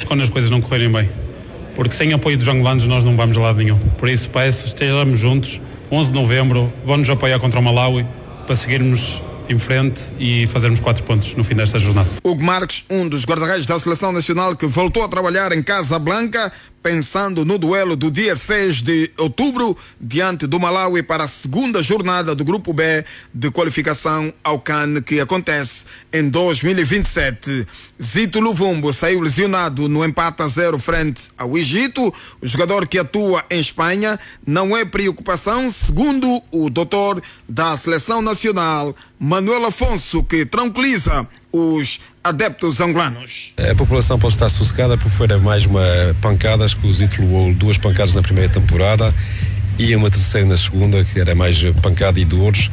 quando as coisas não correrem bem. Porque sem apoio dos angolanos nós não vamos a lado nenhum. Por isso peço, estejamos juntos, 11 de novembro, vão-nos apoiar contra o Malawi para seguirmos em frente e fazermos 4 pontos no fim desta jornada. Hugo Marques, um dos guarda-redes da Seleção Nacional que voltou a trabalhar em Casablanca, pensando no duelo do dia 6 de outubro diante do Malawi para a segunda jornada do Grupo B de qualificação ao CAN que acontece em 2027. Zito Luvumbo saiu lesionado no empate a 0 frente ao Egito. O jogador que atua em Espanha não é preocupação, segundo o doutor da Seleção Nacional, Manuel Afonso, que tranquiliza os adeptos angolanos. A população pode estar sossegada porque foi mais uma pancadas, que o Zito levou 2 pancadas na primeira temporada e uma terceira na segunda, que era mais pancada e dores,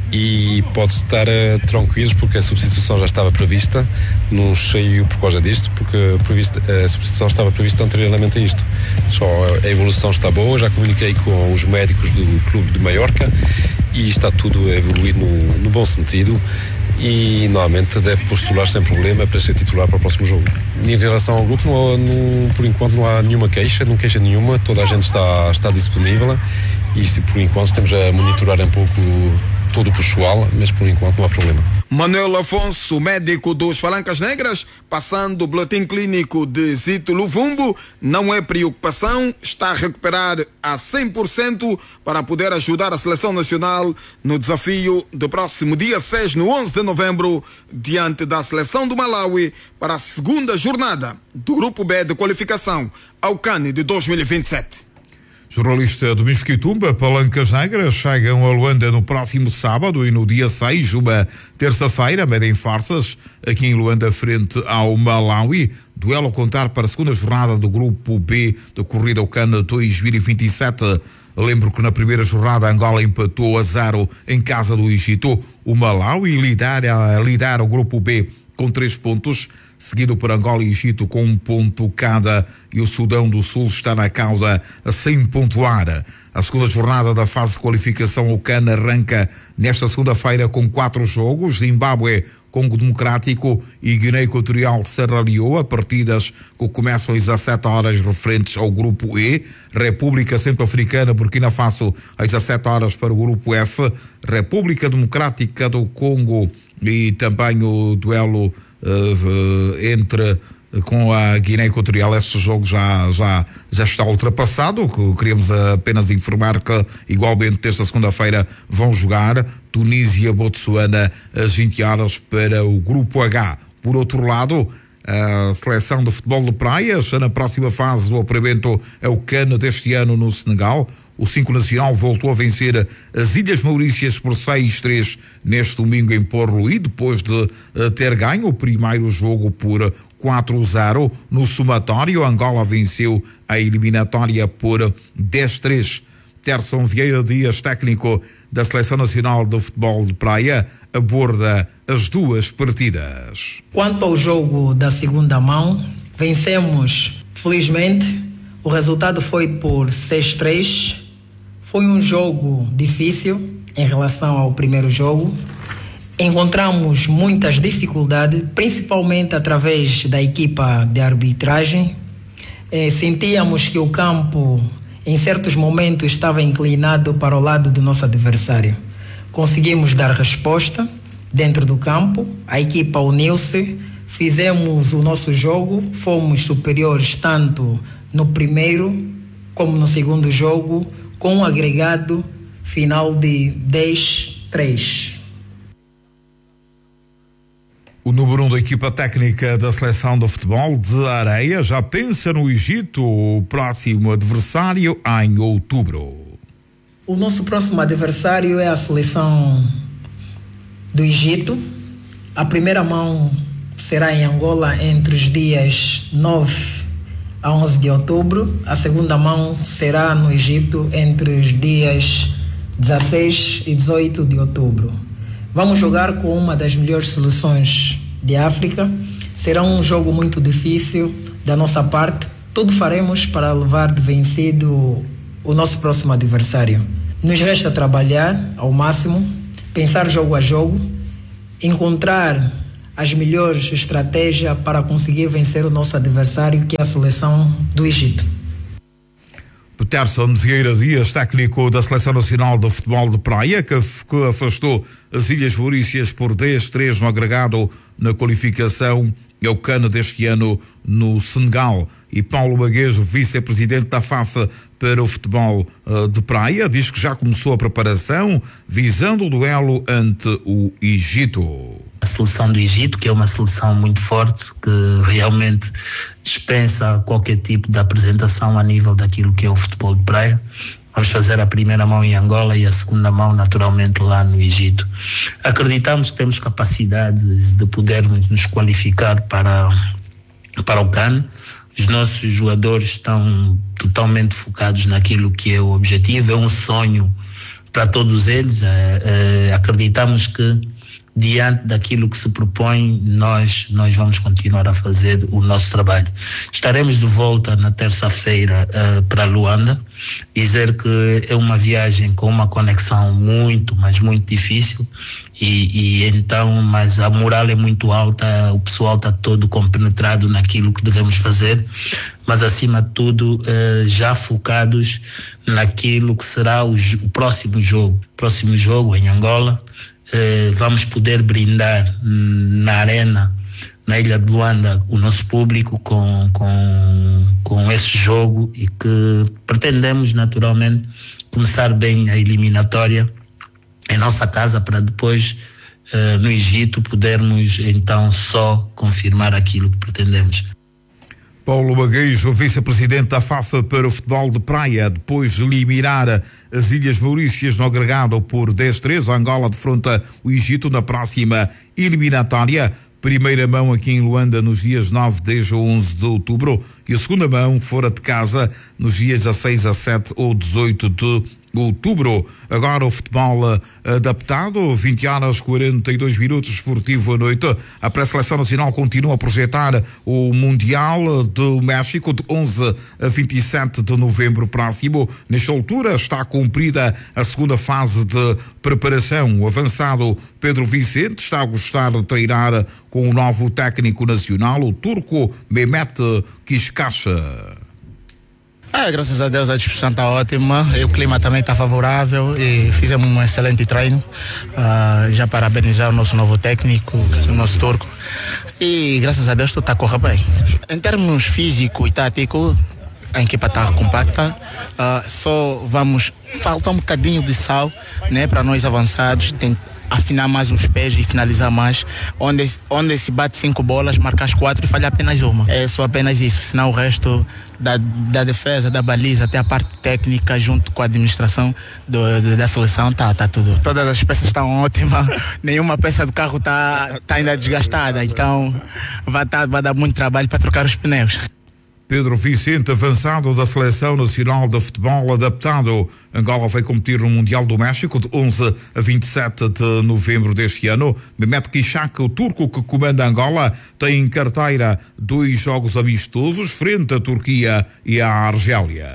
e pode estar tranquilos porque a substituição já estava prevista, não saiu por causa disto, porque a substituição estava prevista anteriormente a isto. Só a evolução está boa, já comuniquei com os médicos do Clube de Maiorca e está tudo a evoluir no bom sentido. E normalmente deve postular sem problema para ser titular para o próximo jogo. Em relação ao grupo, por enquanto não há nenhuma queixa, não queixa nenhuma, toda a gente está disponível e por enquanto estamos a monitorar um pouco todo o pessoal, mas por enquanto não há problema. Manuel Afonso, médico dos Palancas Negras, passando o boletim clínico de Zito Luvumbo, não é preocupação, está a recuperar a 100% para poder ajudar a Seleção Nacional no desafio do próximo dia 6, no 11 de novembro, diante da Seleção do Malawi para a segunda jornada do Grupo B de qualificação ao CAN de 2027. Jornalista Domingos Quitumba, Palancas Negras chegam a Luanda no próximo sábado e no dia 6, uma terça-feira, medem forças aqui em Luanda frente ao Malawi. Duelo a contar para a segunda jornada do Grupo B da Corrida ao CAN 2027. Lembro que na primeira jornada Angola empatou a 0 em casa do Egito. O Malawi lidera o Grupo B com 3 pontos, seguido por Angola e Egito com 1 ponto cada, e o Sudão do Sul está na causa sem pontuar. A segunda jornada da fase de qualificação ao CAN arranca nesta segunda-feira com 4 jogos: Zimbábue, Congo Democrático e Guiné Equatorial, Serra Leoa, partidas que começam às 17 horas referentes ao Grupo E. República Centro-Africana, Burkina Faso às 17 horas para o Grupo F. República Democrática do Congo e também o duelo com a Guiné Equatorial. Este jogo já está ultrapassado. Queríamos apenas informar que igualmente esta segunda-feira vão jogar Tunísia, Botsuana às 20 horas para o Grupo H. Por outro lado, a seleção de futebol de praia está na próxima fase do apuramento ao CAN deste ano no Senegal. O 5 Nacional voltou a vencer as Ilhas Maurícias por 6-3 neste domingo em Port-Louis, depois de ter ganho o primeiro jogo por 4-0. No somatório, Angola venceu a eliminatória por 10-3. Terson Vieira Dias, técnico da Seleção Nacional de Futebol de Praia, aborda as duas partidas. Quanto ao jogo da segunda mão, vencemos, felizmente. O resultado foi por 6-3. Foi um jogo difícil em relação ao primeiro jogo. Encontramos muitas dificuldades, principalmente através da equipa de arbitragem. Sentíamos que o campo, em certos momentos, estava inclinado para o lado do nosso adversário. Conseguimos dar resposta dentro do campo, a equipa uniu-se, fizemos o nosso jogo, fomos superiores tanto no primeiro como no segundo jogo, com um agregado final de 10-3. O número 1 da equipa técnica da Seleção de Futebol de Areia já pensa no Egito, o próximo adversário em outubro. O nosso próximo adversário é a Seleção do Egito. A primeira mão será em Angola entre os dias 9 a 11 de outubro. A segunda mão será no Egito entre os dias 16 e 18 de outubro. Vamos jogar com uma das melhores seleções de África. Será um jogo muito difícil da nossa parte. Tudo faremos para levar de vencido o nosso próximo adversário. Nos resta trabalhar ao máximo, pensar jogo a jogo, encontrar as melhores estratégias para conseguir vencer o nosso adversário, que é a seleção do Egito. Peterson Vieira Dias, técnico da Seleção Nacional de Futebol de Praia, que afastou as Ilhas Maurícias por 10-3 no agregado na qualificação ao CAN deste ano no Senegal. E Paulo Baguejo, vice-presidente da FAF para o futebol de praia, diz que já começou a preparação visando o duelo ante o Egito. A seleção do Egito, que é uma seleção muito forte, que realmente dispensa qualquer tipo de apresentação a nível daquilo que é o futebol de praia. Vamos fazer a primeira mão em Angola e a segunda mão naturalmente lá no Egito. Acreditamos que temos capacidade de podermos nos qualificar para o CAN. Os nossos jogadores estão totalmente focados naquilo que é o objetivo, é um sonho para todos eles. Acreditamos que diante daquilo que se propõe, nós vamos continuar a fazer o nosso trabalho. Estaremos de volta na terça-feira para Luanda. Dizer que é uma viagem com uma conexão muito, mas muito difícil. E então, mas a moral é muito alta, o pessoal está todo compenetrado naquilo que devemos fazer, mas acima de tudo já focados naquilo que será o próximo jogo em Angola. Vamos poder brindar na arena, na Ilha de Luanda, o nosso público com esse jogo, e que pretendemos naturalmente começar bem a eliminatória em nossa casa, para depois no Egito podermos então só confirmar aquilo que pretendemos. Paulo Baguejo, vice-presidente da FAF para o futebol de praia, depois de eliminar as Ilhas Maurícias no agregado por 10-3, Angola defronta o Egito na próxima eliminatória. Primeira mão aqui em Luanda nos dias 9, 10 ou 11 de outubro, e a segunda mão fora de casa nos dias 16, 17 ou 18 de outubro. Agora o futebol adaptado, 20h42, esportivo à noite. A pré-seleção nacional continua a projetar o Mundial do México de 11 a 27 de novembro próximo. Nesta altura está cumprida a segunda fase de preparação. O avançado Pedro Vicente está a gostar de treinar com o novo técnico nacional, o turco Mehmet Kishkacha. Graças a Deus a disposição está ótima, o clima também está favorável e fizemos um excelente treino. Já parabenizar o nosso novo técnico, o nosso turco, e graças a Deus tudo está a correr bem. Em termos físico e tático, a equipa está compacta, falta um bocadinho de sal, né, para nós avançados, afinar mais os pés e finalizar mais, onde se bate 5 bolas, marcar as 4 e falhar apenas uma. É só apenas isso, senão o resto da defesa, da baliza, até a parte técnica junto com a administração da seleção tá tudo. Todas as peças estão ótimas, nenhuma peça do carro tá ainda desgastada, então vai dar muito trabalho para trocar os pneus. Pedro Vicente, avançado da Seleção Nacional de Futebol Adaptado. Angola vai competir no Mundial do México de 11 a 27 de novembro deste ano. Mehmet Kishak, o turco que comanda Angola, tem em carteira 2 jogos amistosos frente à Turquia e à Argélia.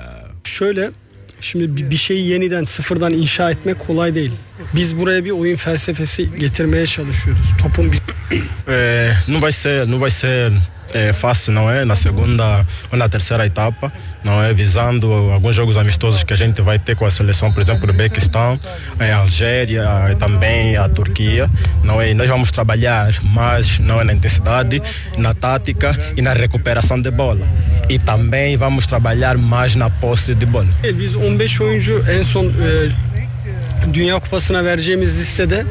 Şimdi bir şeyi yeniden sıfırdan inşa etmek kolay değil. Biz buraya bir oyun felsefesi getirmeye çalışıyoruz. Topun não vai ser fácil, não é? Na segunda ou na terceira etapa, não é? Visando alguns jogos amistosos que a gente vai ter com a seleção, por exemplo, do Uzbequistão, a Algéria e também a Turquia, não é? E nós vamos trabalhar mais, não é, na intensidade, na tática e na recuperação de bola. E também vamos trabalhar mais na posse de bola. Biz 15 oyuncu en son Dünya Kupası'na vereceğimiz listede.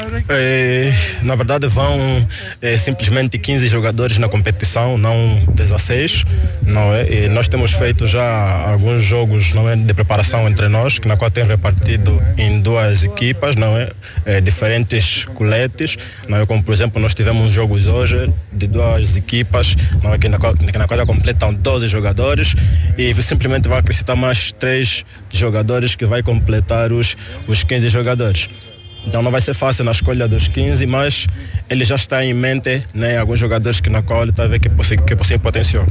Na verdade vão simplesmente 15 jogadores na competição, não 16, não é? E nós temos feito já alguns jogos, não é, de preparação entre nós, na qual tem repartido em 2 equipas, não é? Diferentes coletes, não é? Como por exemplo nós tivemos jogos hoje de 2 equipas, não é? na qual completam 12 jogadores e simplesmente vai acrescentar mais 3 jogadores que vai completar os 15 jogadores. Então não vai ser fácil na escolha dos 15, mas ele já está em mente, né, alguns jogadores que na qual ele está a ver que possuem potencial.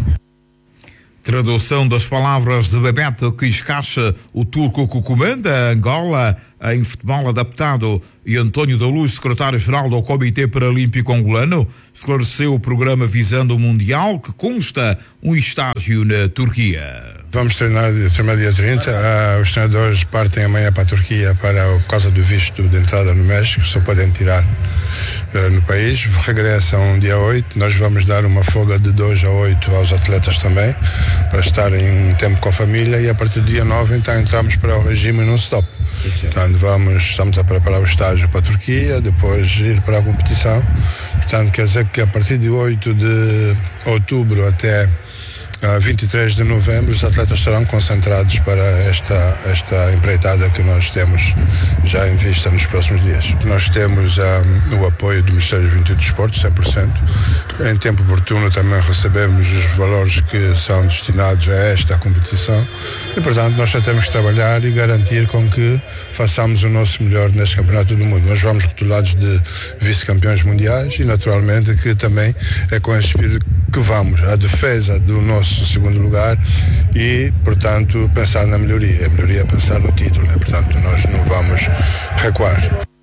Tradução das palavras de Mehmet Kishkacha, o turco que comanda Angola. em futebol adaptado. E António da Luz, secretário-geral do Comitê Paralímpico Angolano, esclareceu o programa visando o Mundial, que consta um estágio na Turquia. Vamos treinar dia 30. Os treinadores partem amanhã para a Turquia por causa do visto de entrada no México, só podem tirar no país. Regressam dia 8. Nós vamos dar uma folga de 2 a 8 aos atletas também, para estarem um tempo com a família, e a partir do dia 9 então entramos para o regime non-stop. Portanto, estamos a preparar o estágio para a Turquia, depois ir para a competição. Portanto, quer dizer que a partir de 8 de outubro até 23 de novembro os atletas estarão concentrados para esta empreitada que nós temos já em vista nos próximos dias. Nós temos o apoio do Ministério da Juventude e do Desporto, 100%. Em tempo oportuno também recebemos os valores que são destinados a esta competição e, portanto, nós só temos que trabalhar e garantir com que façamos o nosso melhor neste campeonato do mundo. Nós vamos rotulados de vice-campeões mundiais e, naturalmente, que também é com esse espírito que vamos à defesa do nosso segundo lugar e, portanto, pensar na melhoria. A melhoria é pensar no título, né? Portanto, nós não vamos recuar.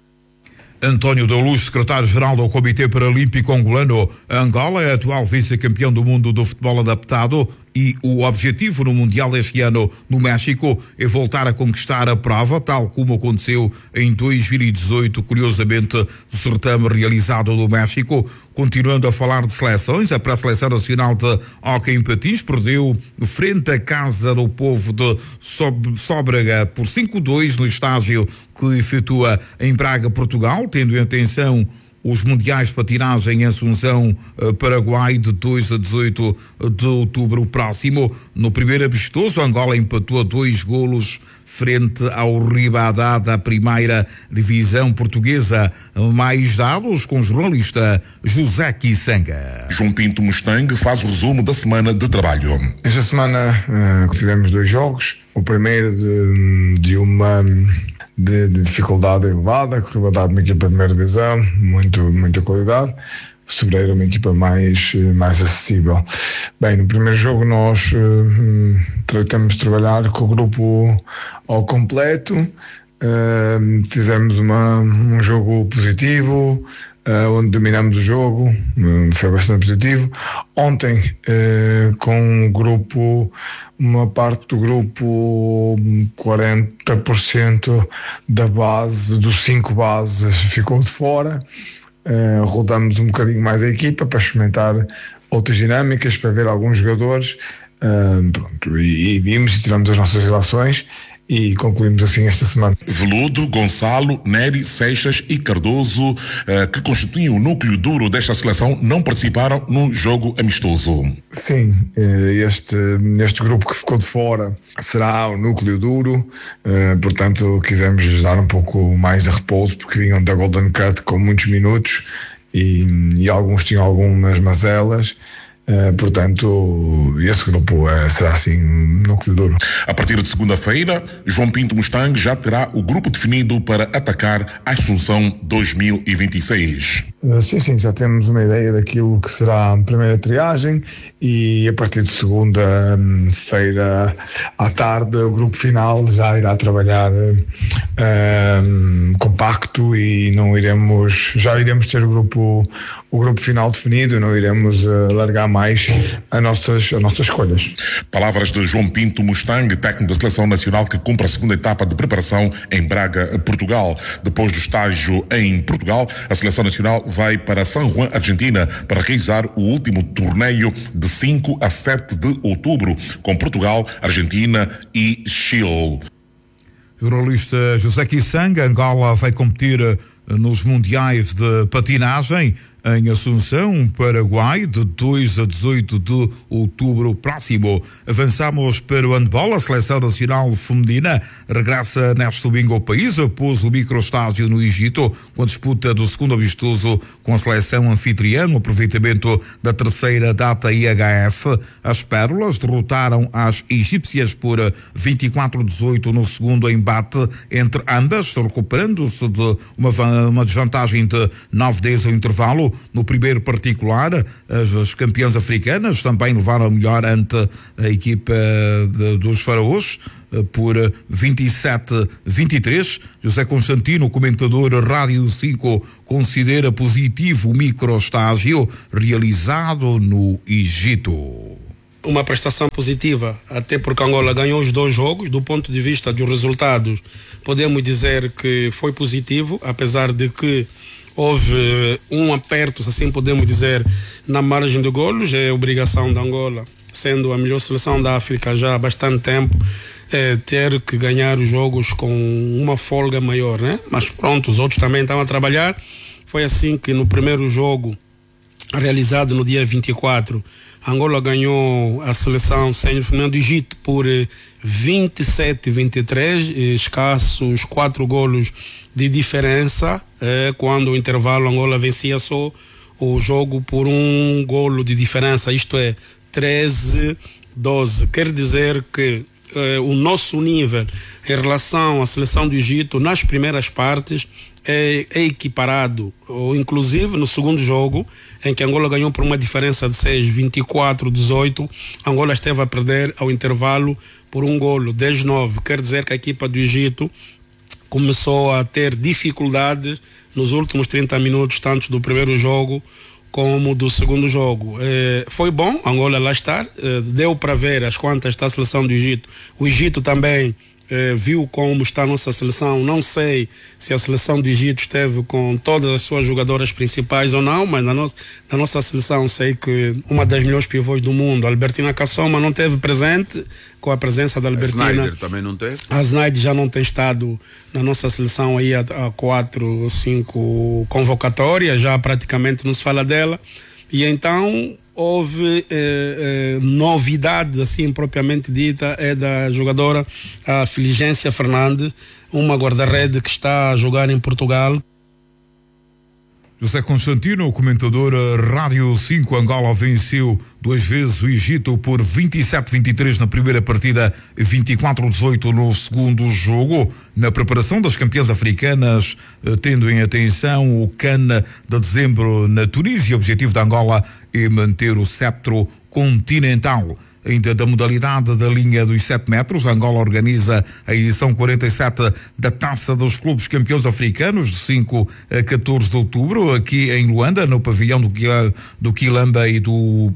António da Luz, secretário-geral do Comitê Paralímpico Angolano. Angola é atual vice-campeão do mundo do futebol adaptado e o objetivo no Mundial este ano no México é voltar a conquistar a prova, tal como aconteceu em 2018, curiosamente, do certame realizado no México. Continuando a falar de seleções, a pré-seleção nacional de hóquei em patins perdeu frente à Casa do Povo de Sóbrega por 5-2 no estágio que efetua em Braga, Portugal, tendo em atenção os mundiais de patinagem em Assunção, Paraguai, de 2 a 18 de outubro próximo. No primeiro amistoso, Angola empatou a 2 golos frente ao Ribadá da primeira divisão portuguesa. Mais dados com o jornalista José Kisanga. João Pinto Mustang faz o resumo da semana de trabalho. Esta semana fizemos 2 jogos. O primeiro de dificuldade elevada, que o Ribadá é uma equipa de primeira divisão, muita qualidade. O Sobreiro é uma equipa mais acessível. Bem, no primeiro jogo nós tratamos de trabalhar com o grupo ao completo. Fizemos um jogo positivo, onde dominamos o jogo, foi bastante positivo. Ontem, com o grupo, uma parte do grupo, 40% da base, dos 5 bases, ficou de fora. Rodamos um bocadinho mais a equipa para experimentar outras dinâmicas, para ver alguns jogadores, e vimos e tiramos as nossas relações e concluímos assim esta semana. Veludo, Gonçalo, Nery, Seixas e Cardoso, que constituem o núcleo duro desta seleção, não participaram no jogo amistoso. Sim, este grupo que ficou de fora será o núcleo duro, portanto quisemos dar um pouco mais de repouso, porque vinham da Golden Cut com muitos minutos e alguns tinham algumas mazelas. Portanto, esse grupo será assim um núcleo duro. A partir de segunda-feira, João Pinto Mustang já terá o grupo definido para atacar a Assunção 2026. Sim, já temos uma ideia daquilo que será a primeira triagem e a partir de segunda-feira à tarde o grupo final já irá trabalhar compacto e já iremos ter o grupo final definido, não iremos largar mais as nossas escolhas. Palavras de João Pinto Mustang, técnico da Seleção Nacional, que cumpre a segunda etapa de preparação em Braga, Portugal. Depois do estágio em Portugal, a Seleção Nacional vai para San Juan, Argentina, para realizar o último torneio de 5 a 7 de outubro, com Portugal, Argentina e Chile. Jornalista José Kisanga. Angola vai competir nos mundiais de patinagem em Assunção, Paraguai, de 2 a 18 de outubro próximo. Avançamos para o handball. A Seleção Nacional Feminina regressa neste domingo ao país após o microestágio no Egito, com a disputa do segundo amistoso com a seleção anfitriã, no aproveitamento da terceira data IHF. As Pérolas derrotaram as egípcias por 24-18 no segundo embate entre ambas, recuperando-se de uma desvantagem de 9-10 ao intervalo. No primeiro particular, as campeãs africanas também levaram a melhor ante a equipa dos faraós por 27-23. José Constantino, comentador Rádio 5, considera positivo o microestágio realizado no Egito. Uma prestação positiva, até porque Angola ganhou os 2 jogos. Do ponto de vista dos resultados, podemos dizer que foi positivo, apesar de que houve um aperto, assim podemos dizer, na margem de golos. É obrigação da Angola, sendo a melhor seleção da África já há bastante tempo, ter que ganhar os jogos com uma folga maior, né? Mas pronto, os outros também estão a trabalhar. Foi assim que no primeiro jogo, realizado no dia 24, Angola ganhou a seleção sénior feminina do Egito por 27-23, escassos 4 golos de diferença. Quando o intervalo, Angola vencia só o jogo por 1 golo de diferença, isto é, 13-12. Quer dizer que o nosso nível em relação à seleção do Egito nas primeiras partes é equiparado, ou inclusive no segundo jogo, em que Angola ganhou por uma diferença de 6, 24-18, Angola esteve a perder ao intervalo por 1 golo, 10-9. Quer dizer que a equipa do Egito começou a ter dificuldades nos últimos 30 minutos, tanto do primeiro jogo como do segundo jogo. Foi bom Angola lá estar, deu para ver as quantas está a seleção do Egito. O Egito também viu como está a nossa seleção. Não sei se a seleção do Egito esteve com todas as suas jogadoras principais ou não, mas na nossa seleção sei que uma das melhores pivôs do mundo, Albertina Kassoma, não esteve presente, com a presença da Albertina. A Snyder também não teve? A Snyder já não tem estado na nossa seleção aí há 4 ou 5 convocatórias, já praticamente não se fala dela, e então houve novidade, assim propriamente dita, é da jogadora a Filigência Fernandes, uma guarda-rede que está a jogar em Portugal. José Constantino, comentador Rádio 5. Angola venceu 2 vezes o Egito por 27-23 na primeira partida, 24-18 no segundo jogo. Na preparação das campeãs africanas, tendo em atenção o CAN de dezembro na Tunísia, o objetivo da Angola é manter o cetro continental. Ainda da modalidade da linha dos 7 metros, Angola organiza a edição 47 da Taça dos Clubes Africanos, de 5 a 14 de outubro, aqui em Luanda, no pavilhão do Quilamba e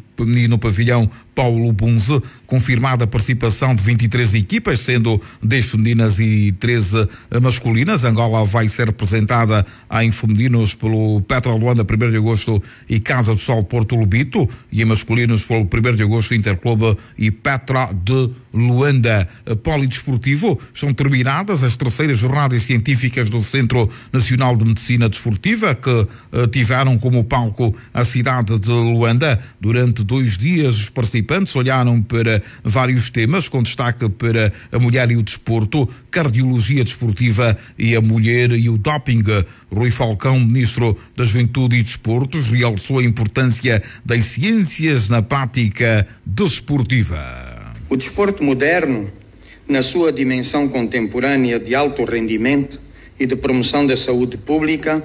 no pavilhão Paulo Bunze. Confirmada a participação de 23 equipas, sendo 10 femininas e 13 masculinas. Angola vai ser representada em femininos pelo Petra Luanda, 1º de agosto, e Casa do Sol Porto Lobito, e em masculinos pelo 1º de agosto, Interclube e Petra de Luanda. Polidesportivo, estão terminadas as 3ª jornadas científicas do Centro Nacional de Medicina Desportiva, que tiveram como palco a cidade de Luanda. Durante 2 dias, os participantes olharam para vários temas, com destaque para a mulher e o desporto, cardiologia desportiva e a mulher e o doping. Rui Falcão, ministro da Juventude e Desportos, realçou a importância das ciências na prática desportiva. O desporto moderno, na sua dimensão contemporânea de alto rendimento e de promoção da saúde pública,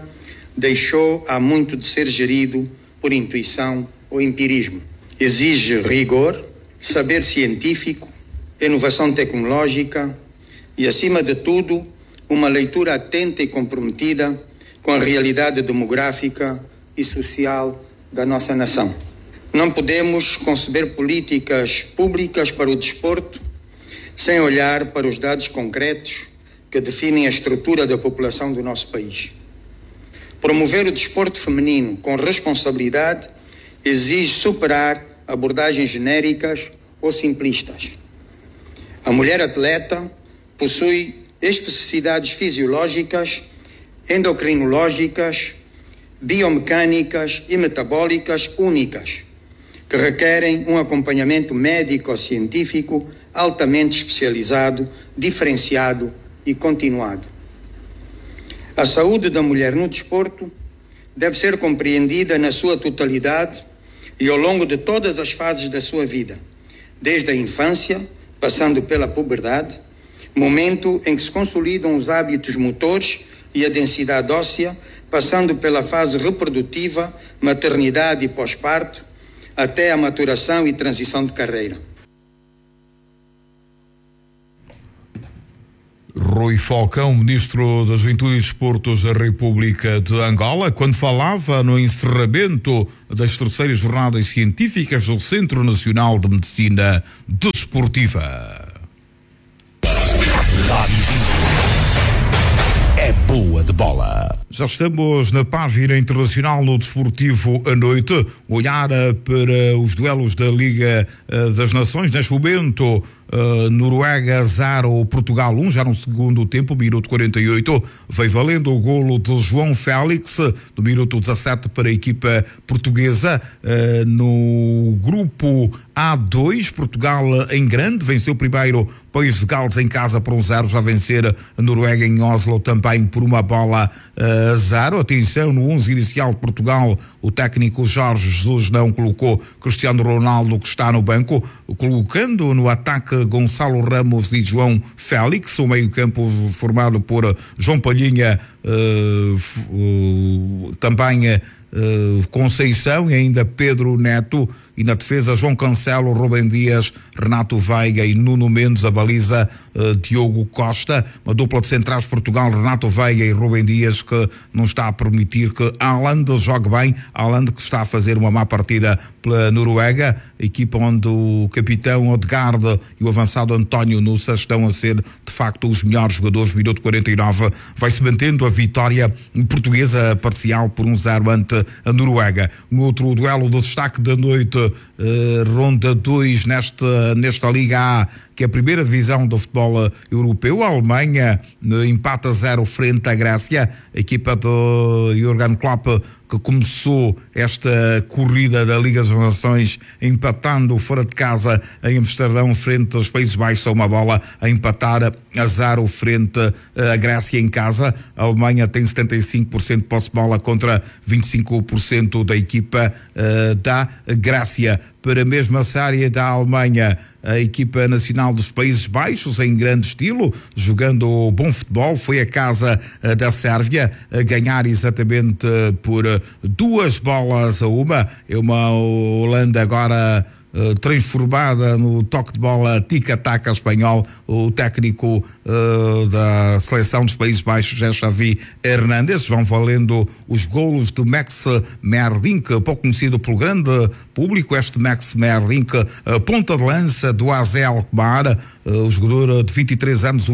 deixou há muito de ser gerido por intuição ou empirismo. Exige rigor, saber científico, inovação tecnológica e, acima de tudo, uma leitura atenta e comprometida com a realidade demográfica e social da nossa nação. Não podemos conceber políticas públicas para o desporto sem olhar para os dados concretos que definem a estrutura da população do nosso país. Promover o desporto feminino com responsabilidade exige superar abordagens genéricas ou simplistas. A mulher atleta possui especificidades fisiológicas, endocrinológicas, biomecânicas e metabólicas únicas, que requerem um acompanhamento médico-científico altamente especializado, diferenciado e continuado. A saúde da mulher no desporto deve ser compreendida na sua totalidade e ao longo de todas as fases da sua vida, desde a infância, passando pela puberdade, momento em que se consolidam os hábitos motores e a densidade óssea, passando pela fase reprodutiva, maternidade e pós-parto, até a maturação e transição de carreira. Rui Falcão, Ministro da Juventude e Desportos da República de Angola, quando falava no encerramento das terceiras jornadas científicas do Centro Nacional de Medicina Desportiva. É boa de bola. Já estamos na página internacional no Desportivo à noite. Olhar para os duelos da Liga das Nações. Neste momento, Noruega 0, Portugal 1, já no segundo tempo, minuto 48. Veio valendo o golo de João Félix, no minuto 17 para a equipa portuguesa. No grupo A2, Portugal em grande, venceu primeiro País de Gales em casa por 1-0, já vencer a Noruega em Oslo também por 1-0. Atenção, no 11 inicial de Portugal, o técnico Jorge Jesus não colocou Cristiano Ronaldo, que está no banco, colocando no ataque Gonçalo Ramos e João Félix, o meio-campo formado por João Palhinha, também Conceição e ainda Pedro Neto, e na defesa João Cancelo, Rubem Dias, Renato Veiga e Nuno Mendes, a baliza Diogo Costa, uma dupla de centrais Portugal, Renato Veiga e Rubem Dias, que não está a permitir que Haaland jogue bem, Haaland que está a fazer uma má partida pela Noruega, equipa onde o capitão Odegaard e o avançado António Nussa estão a ser de facto os melhores jogadores. Minuto 49, vai-se mantendo a vitória portuguesa parcial por 1-0 ante a Noruega. No outro duelo de destaque da noite, ronda 2 nesta Liga A, que é a primeira divisão do futebol europeu. A Alemanha empata 0 frente à Grécia. A equipa de Jürgen Klopp, que começou esta corrida da Liga das Nações empatando fora de casa em Amsterdão frente aos Países Baixos, a uma bola a empatar a 0 frente à Grécia em casa. A Alemanha tem 75% de posse de bola contra 25% da equipa da Grécia. Para a mesma série da Alemanha, a equipa nacional dos Países Baixos, em grande estilo, jogando bom futebol, foi a casa da Sérvia a ganhar exatamente por 2-1. É uma Holanda agora transformada no toque de bola tic-tac espanhol. O técnico da seleção dos Países Baixos, Xavi Hernández. Vão valendo os golos de Max Merdink, pouco conhecido pelo grande público. Este Max Merdink, ponta de lança do AZ Alkmaar, o jogador de 23 anos,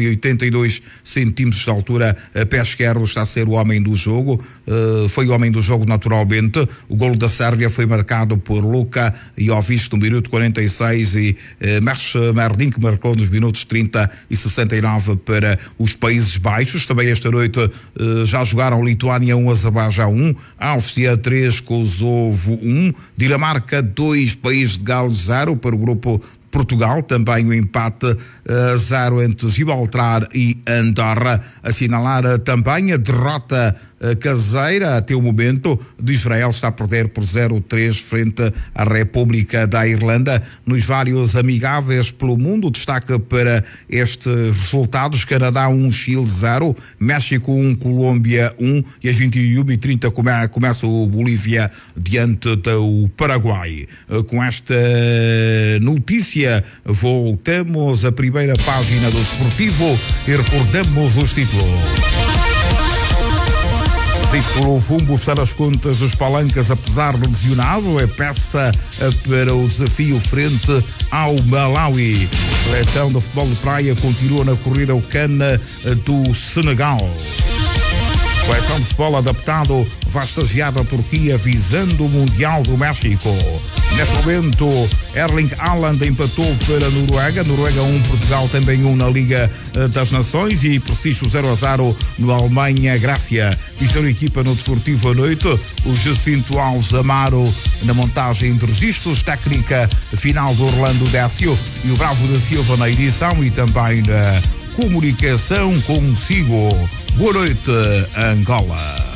1,82m de altura, pé esquerdo, está a ser o homem do jogo. Foi o homem do jogo naturalmente. O golo da Sérvia foi marcado por Luka Jovic no minuto 46 e Max Merdink marcou nos minutos 30 e 69 para os Países Baixos. Também esta noite já jogaram Lituânia 1, Azerbaijão 1, Áustria 3, Kosovo 1, Dinamarca 2, País de Gales 0 para o grupo Portugal. Também o empate 0 entre Gibraltar e Andorra. Assinalar também a derrota caseira até o momento de Israel, está a perder por 0-3 frente à República da Irlanda. Nos vários amigáveis pelo mundo, destaca para estes resultados: Canadá 1, Chile 0, México 1, Colômbia 1, e às 21h30 começa o Bolívia diante do Paraguai. Com esta notícia voltamos à primeira página do Desportivo e recordamos os títulos. Pelo Fumbo está nas contas dos Palancas, apesar do lesionado, é peça para o desafio frente ao Malawi. A seleção do futebol de praia continua na corrida ao Cana do Senegal. A seleção de futebol adaptado vai estagiar na Turquia visando o Mundial do México. Neste momento, Erling Haaland empatou para a Noruega 1, Portugal também 1 na Liga das Nações, e preciso 0-0 no Alemanha-Grécia. Fizeram equipa no Desportivo à noite o Jacinto Alves Amaro na montagem de registros, técnica final do Orlando Décio e o Bravo da Silva na edição e também na comunicação consigo. Boa noite, Angola.